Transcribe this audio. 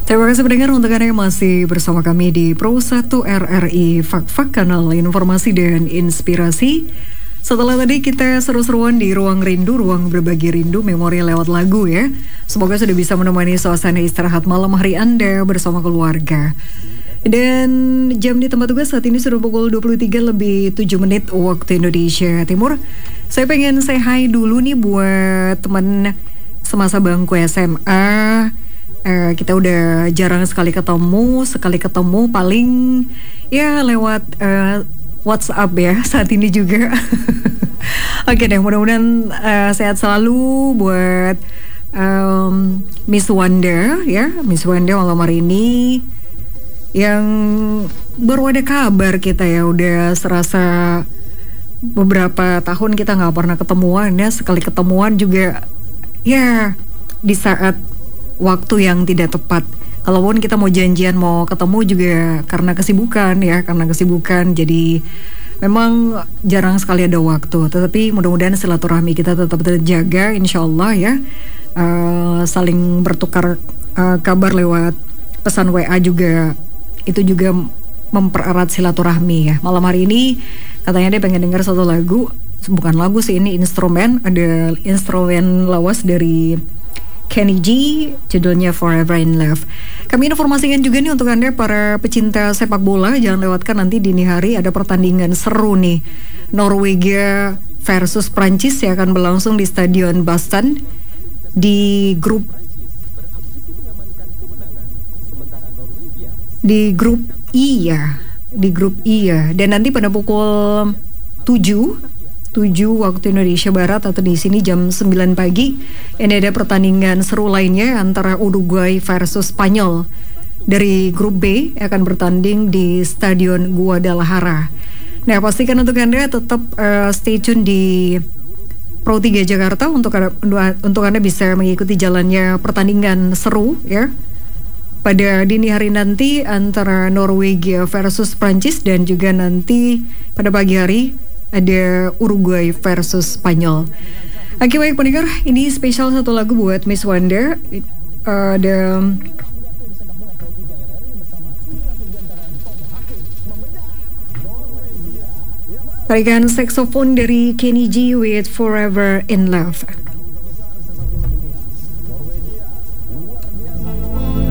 Terima kasih pendengar untuk Anda yang masih bersama kami di Pro 1 RRI Fak-Fak, kanal informasi dan inspirasi. Setelah tadi kita seru-seruan di ruang rindu, ruang berbagi rindu, memori lewat lagu ya. Semoga sudah bisa menemani suasana istirahat malam hari Anda bersama keluarga. Dan jam di tempat tugas saat ini sudah pukul 23 lebih 7 menit waktu Indonesia Timur. Saya pengen say hi dulu nih buat teman semasa bangku SMA. Kita udah jarang sekali ketemu paling ya lewat WhatsApp ya saat ini juga. Oke deh, mudah-mudahan sehat selalu buat Miss Wanda ya, Miss Wanda malam hari ini yang baru ada kabar kita ya, udah serasa beberapa tahun kita nggak pernah ketemuan ya, sekali ketemuan juga ya di saat waktu yang tidak tepat. Kalaupun kita mau janjian mau ketemu juga karena kesibukan jadi memang jarang sekali ada waktu. Tetapi mudah-mudahan silaturahmi kita tetap terjaga insyaallah ya. Saling bertukar kabar lewat pesan WA juga, itu juga mempererat silaturahmi ya. Malam hari ini katanya dia pengen dengar satu lagu, bukan lagu sih, ini instrumen, ada instrumen lawas dari Kenny G, judulnya Forever in Love. Kami informasikan juga nih untuk Anda para pecinta sepak bola, jangan lewatkan nanti dini hari ada pertandingan seru nih. Norwegia versus Prancis yang akan berlangsung di Stadion Boston di grup I ya. Dan nanti pada pukul 7 waktu Indonesia Barat atau di sini jam 9 pagi ini ada pertandingan seru lainnya antara Uruguay versus Spanyol dari grup B yang akan bertanding di Stadion Guadalajara. Nah, pastikan untuk Anda tetap stay tune di Pro 3 Jakarta untuk Anda bisa mengikuti jalannya pertandingan seru ya pada dini hari nanti antara Norwegia versus Prancis, dan juga nanti pada pagi hari ada Uruguay versus Spanyol. Oke, baik pendengar, ini spesial satu lagu buat Miss Wanda. Ada tarikan saxophone dari Kenny G with Forever in Love.